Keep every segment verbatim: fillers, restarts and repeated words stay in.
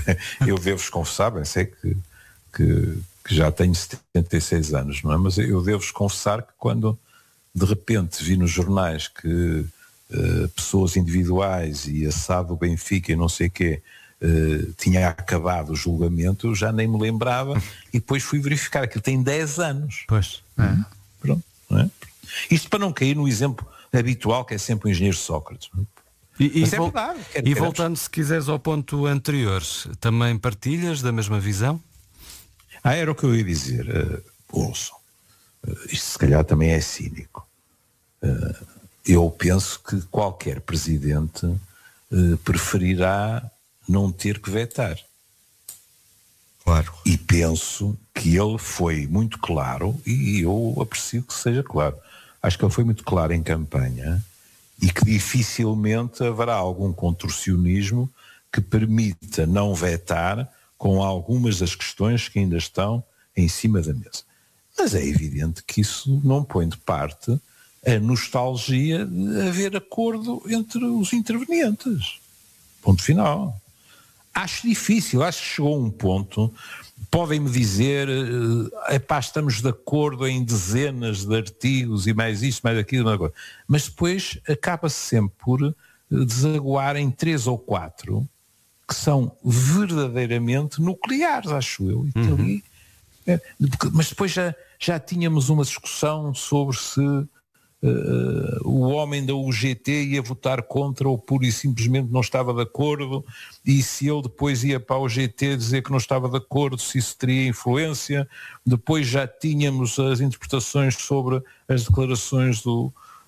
eu devo-vos confessar, bem sei que, que, que já tenho setenta e seis anos, não é? Mas eu devo-vos confessar que quando de repente vi nos jornais que uh, pessoas individuais e a S A D do Benfica e não sei o quê, uh, tinha acabado o julgamento, eu já nem me lembrava e depois fui verificar que ele tem dez anos. Pois. É. Pronto, não é? Isto para não cair no exemplo habitual que é sempre o engenheiro Sócrates. E, e, é vol- verdade, quer, e voltando, se quiseres, ao ponto anterior, também partilhas da mesma visão? Ah, era o que eu ia dizer. Uh, ouçam, uh, isto se calhar também é cínico. Uh, eu penso que qualquer presidente uh, preferirá não ter que vetar. Claro. E penso que ele foi muito claro, e eu aprecio que seja claro. Acho que ele foi muito claro em campanha e que dificilmente haverá algum contorcionismo que permita não vetar com algumas das questões que ainda estão em cima da mesa. Mas é evidente que isso não põe de parte a nostalgia de haver acordo entre os intervenientes. Ponto final. Acho difícil, acho que chegou a um ponto, podem-me dizer, epá, estamos de acordo em dezenas de artigos e mais isto, mais aquilo, mais aquilo. Mas depois acaba-se sempre por desaguar em três ou quatro que são verdadeiramente nucleares, acho eu. E uhum. ali, é, mas depois já, já tínhamos uma discussão sobre se Uh, o homem da U G T ia votar contra ou pura e simplesmente não estava de acordo, e se ele depois ia para a U G T dizer que não estava de acordo, se isso teria influência. Depois já tínhamos as interpretações sobre as declarações do,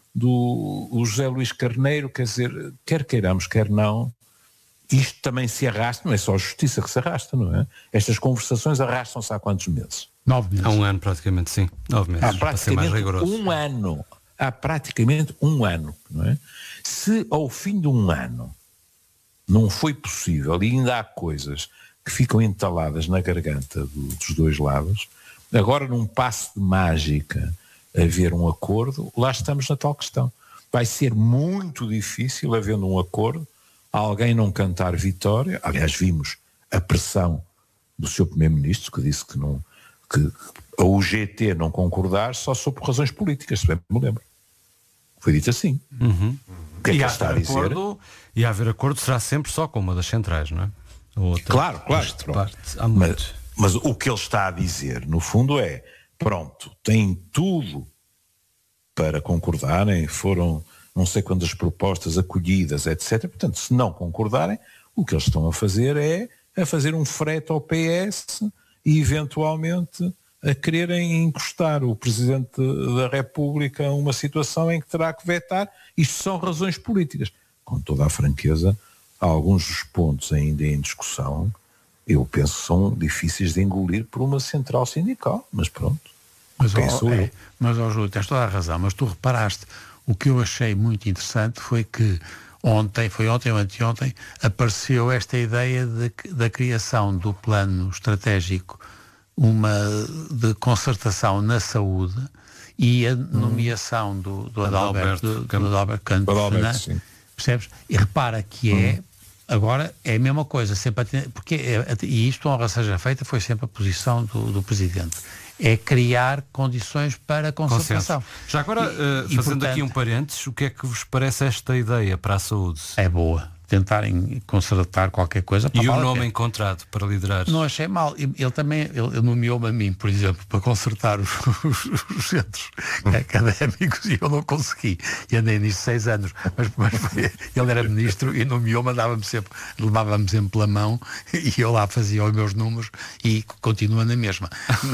do José Luís Carneiro, quer dizer, quer queiramos, quer não, isto também se arrasta, não é só a justiça que se arrasta, não é? Estas conversações arrastam-se há quantos meses? Nove meses. Há um ano praticamente, sim. Nove meses, há praticamente para ser mais rigoroso. um ano. Há praticamente um ano, não é? Se ao fim de um ano não foi possível e ainda há coisas que ficam entaladas na garganta do, dos dois lados, agora num passe de mágica haver um acordo, lá estamos na tal questão. Vai ser muito difícil, havendo um acordo, alguém não cantar vitória. Aliás, vimos a pressão do seu primeiro-ministro, que disse que não... que a U G T não concordar só só por razões políticas, se bem me lembro. Foi dito assim. Uhum. O que é e que a está a dizer? Acordo, e a haver acordo será sempre só com uma das centrais, não é? Outra, claro, claro. Parte, há muito. Mas, mas o que ele está a dizer, no fundo, é, pronto, têm tudo para concordarem, foram não sei quantas propostas acolhidas, etcétera. Portanto, se não concordarem, o que eles estão a fazer é a fazer um frete ao P S e, eventualmente, a quererem encostar o Presidente da República a uma situação em que terá que vetar. Isto são razões políticas. Com toda a franqueza, há alguns dos pontos ainda em discussão, eu penso que são difíceis de engolir por uma central sindical, mas pronto. Mas, penso ó, eu. É, mas ó, Júlio, tens toda a razão, mas tu reparaste, o que eu achei muito interessante foi que ontem, foi ontem ou anteontem, apareceu esta ideia de, da criação do plano estratégico, uma de concertação na saúde, e a nomeação do, do Adalberto, do, do Adalberto Campos, Adalberto, percebes? E repara que é, hum. agora é a mesma coisa, sempre a, porque é, e isto, honra seja feita, foi sempre a posição do, do Presidente, é criar condições para a concertação. Consenso. Já agora, e, uh, e, fazendo portanto, aqui um parênteses, o que é que vos parece esta ideia para a saúde? É boa. Tentarem concertar qualquer coisa. E o nome encontrado para liderar? Não achei mal. Ele também, ele, ele nomeou-me a mim, por exemplo, para concertar os, os, os centros académicos, e eu não consegui. E andei nisto seis anos. Mas, mas foi, ele era ministro e nomeou-me, mandava-me sempre, levava-me sempre pela mão, e eu lá fazia os meus números e continua na mesma.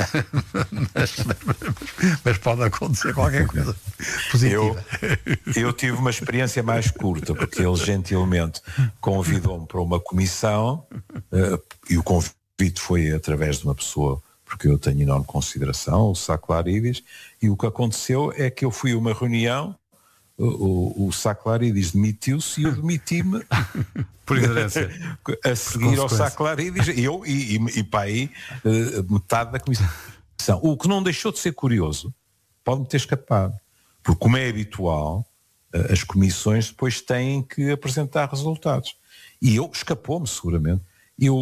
Mas, mas, mas pode acontecer qualquer coisa positiva. Eu, eu tive uma experiência mais curta, porque ele gentilmente convidou-me para uma comissão, uh, e o convite foi através de uma pessoa porque eu tenho enorme consideração, o Sá Clarides, e o que aconteceu é que eu fui a uma reunião, o, o, o Sá Clarides demitiu-se e eu demiti-me por inerência a seguir ao Sá Clarides, eu e, e, e para aí uh, metade da comissão. O que não deixou de ser curioso, pode-me ter escapado, porque como é habitual, as comissões depois têm que apresentar resultados. E eu escapou-me seguramente.